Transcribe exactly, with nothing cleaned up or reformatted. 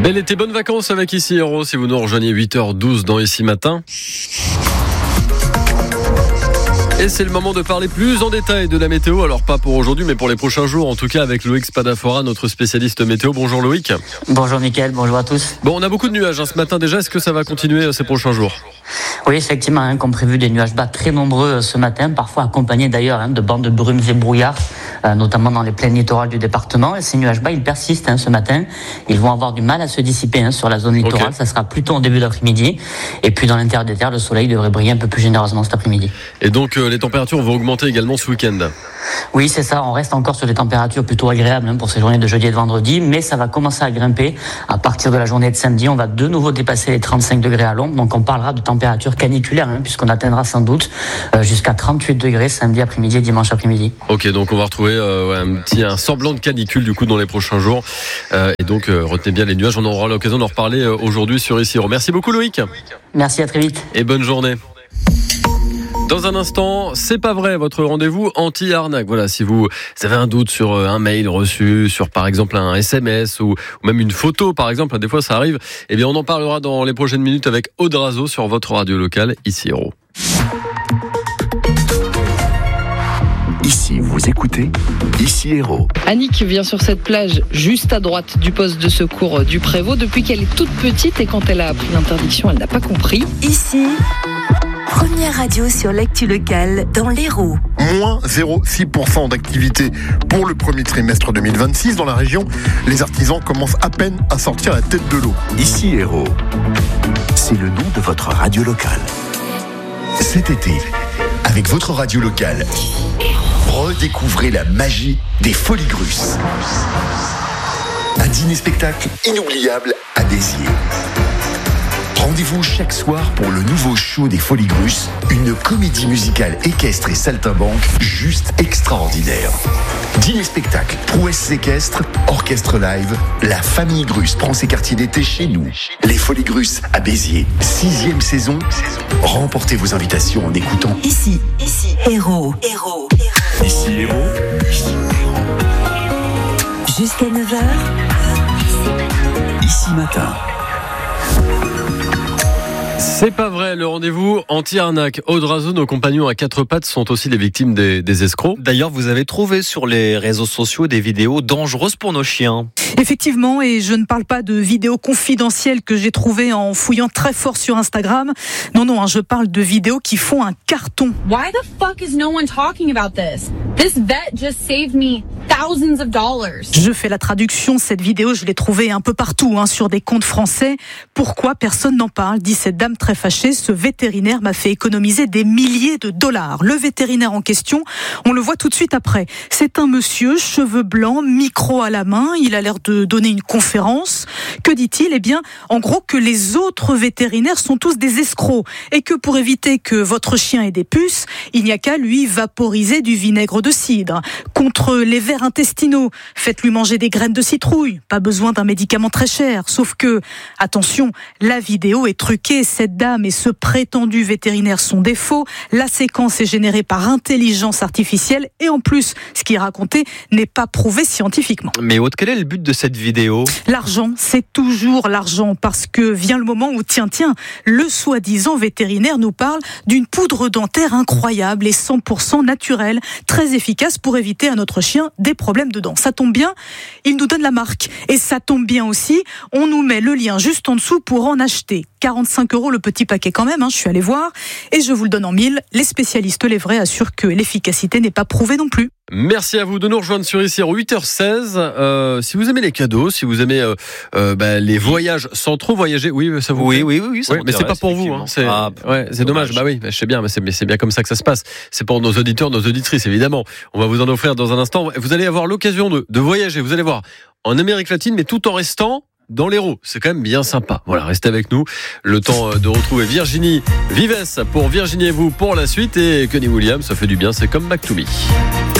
Bel été, bonnes vacances avec Ici Héros, si vous nous rejoignez huit heures douze dans Ici Matin. Et c'est le moment de parler plus en détail de la météo, alors pas pour aujourd'hui mais pour les prochains jours, en tout cas avec Loïc Spadafora, notre spécialiste météo. Bonjour Loïc. Bonjour Mickaël, bonjour à tous. Bon, on a beaucoup de nuages hein, ce matin déjà, est-ce que ça va continuer ces prochains jours ? Oui, effectivement, hein, comme prévu, des nuages bas très nombreux ce matin, parfois accompagnés d'ailleurs hein, de bandes de brumes et brouillards, euh, notamment dans les plaines littorales du département. Et ces nuages bas, ils persistent hein, ce matin. Ils vont avoir du mal à se dissiper hein, sur la zone littorale. Okay. Ça sera plutôt en début d'après-midi. Et puis dans l'intérieur des terres, le soleil devrait briller un peu plus généreusement cet après-midi. Et donc euh, les températures vont augmenter également ce week-end ? Oui, c'est ça. On reste encore sur des températures plutôt agréables hein, pour ces journées de jeudi et de vendredi, mais ça va commencer à grimper. À partir de la journée de samedi, on va de nouveau dépasser les trente-cinq degrés à l'ombre. Donc on parlera de températures caniculaires, hein, puisqu'on atteindra sans doute euh, jusqu'à trente-huit degrés samedi après-midi et dimanche après-midi. Ok, donc on va retrouver euh, ouais, un petit un semblant de canicule du coup dans les prochains jours. Euh, et donc euh, retenez bien les nuages. On aura l'occasion d'en reparler euh, aujourd'hui sur Ici Héros. Merci beaucoup Loïc. Merci, à très vite. Et bonne journée. Dans un instant, c'est pas vrai, votre rendez-vous anti-arnaque. Voilà, si vous avez un doute sur un mail reçu, sur par exemple un S M S ou, ou même une photo par exemple, des fois ça arrive, eh bien on en parlera dans les prochaines minutes avec Aude Razo sur votre radio locale, Ici Héros. Ici, vous écoutez Ici Héros. Annick vient sur cette plage juste à droite du poste de secours du Prévost depuis qu'elle est toute petite et quand elle a appris l'interdiction, elle n'a pas compris. Ici, première radio sur l'actu locale dans l'Hérault. Moins zéro virgule six pour cent d'activité pour le premier trimestre deux mille vingt-six dans la région. Les artisans commencent à peine à sortir la tête de l'eau. Ici Héros, c'est le nom de votre radio locale. Cet été, avec votre radio locale, redécouvrez la magie des Folies Grusses. Un dîner-spectacle inoubliable à Béziers. Rendez-vous chaque soir pour le nouveau show des Folies Grusses, une comédie musicale équestre et saltimbanque juste extraordinaire. Dîner-spectacle, prouesses équestres, orchestre live, la famille Grusse prend ses quartiers d'été chez nous. Les Folies Grusses à Béziers, sixième saison. Remportez vos invitations en écoutant Ici, Ici, Héros, Héros, Ici Héros. Jusqu'à neuf heures. Ici Matin. C'est pas vrai, le rendez-vous anti-arnaque. Aude Razo, nos compagnons à quatre pattes sont aussi les victimes des, des escrocs. D'ailleurs, vous avez trouvé sur les réseaux sociaux des vidéos dangereuses pour nos chiens. Effectivement, et je ne parle pas de vidéos confidentielles que j'ai trouvées en fouillant très fort sur Instagram. Non, non, hein, je parle de vidéos qui font un carton. Why the fuck is no one talking about this? This vet just saved me thousands of dollars. Je fais la traduction, cette vidéo, je l'ai trouvée un peu partout, hein, sur des comptes français. Pourquoi personne n'en parle ? Dit cette dame très fâchée. Ce vétérinaire m'a fait économiser des milliers de dollars. Le vétérinaire en question, on le voit tout de suite après. C'est un monsieur, cheveux blancs, micro à la main. Il a l'air de donner une conférence. Que dit-il ? Eh bien, en gros, que les autres vétérinaires sont tous des escrocs et que pour éviter que votre chien ait des puces, il n'y a qu'à lui vaporiser du vinaigre de cidre. Contre les vers intestinaux, faites-lui manger des graines de citrouille. Pas besoin d'un médicament très cher. Sauf que, attention, la vidéo est truquée. Cette dame et ce prétendu vétérinaire sont des faux. La séquence est générée par intelligence artificielle et en plus, ce qui est raconté n'est pas prouvé scientifiquement. Mais Aude, quel est le but de cette vidéo ? L'argent, c'est toujours l'argent parce que vient le moment où, tiens, tiens, le soi-disant vétérinaire nous parle d'une poudre dentaire incroyable et cent pour cent naturelle, très efficace pour éviter à notre chien des problèmes de dents. Ça tombe bien, il nous donne la marque. Et ça tombe bien aussi, on nous met le lien juste en dessous pour en acheter. quarante-cinq euros le petit paquet quand même, hein, je suis allée voir. Et je vous le donne en mille, les spécialistes, les vrais, assurent que l'efficacité n'est pas prouvée non plus. Merci à vous de nous rejoindre sur Ici Héros, huit heures seize. Euh, si vous aimez les cadeaux, si vous aimez euh, euh, bah, les voyages sans trop voyager, oui, ça vous Oui, plaît oui, oui, oui, ça oui mais c'est pas pour vous. Hein, c'est ah, ouais, c'est dommage. dommage. Bah oui, bah, je sais bien, mais c'est, mais c'est bien comme ça que ça se passe. C'est pour nos auditeurs, nos auditrices, évidemment. On va vous en offrir dans un instant. Vous allez avoir l'occasion de, de voyager. Vous allez voir en Amérique latine, mais tout en restant dans l'Hérault. C'est quand même bien sympa. Voilà, restez avec nous. Le temps de retrouver Virginie Vives pour Virginie et vous pour la suite. Et Kenny Williams, ça fait du bien. C'est comme Back to Me.